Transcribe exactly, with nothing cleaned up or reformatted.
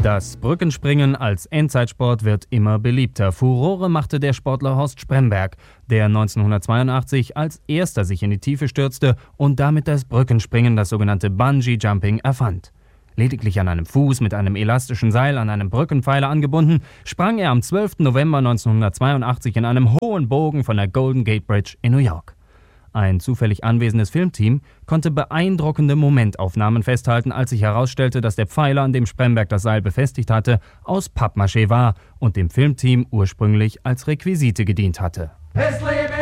Das Brückenspringen als Endzeitsport wird immer beliebter. Furore machte der Sportler Horst Spremberg, der neunzehnhundertzweiundachtzig als erster sich in die Tiefe stürzte und damit das Brückenspringen, das sogenannte Bungee-Jumping, erfand. Lediglich an einem Fuß mit einem elastischen Seil an einem Brückenpfeiler angebunden, sprang er am zwölften November neunzehnhundertzweiundachtzig in einem hohen Bogen von der Golden Gate Bridge in New York. Ein zufällig anwesendes Filmteam konnte beeindruckende Momentaufnahmen festhalten, als sich herausstellte, dass der Pfeiler, an dem Spremberg das Seil befestigt hatte, aus Pappmaché war und dem Filmteam ursprünglich als Requisite gedient hatte.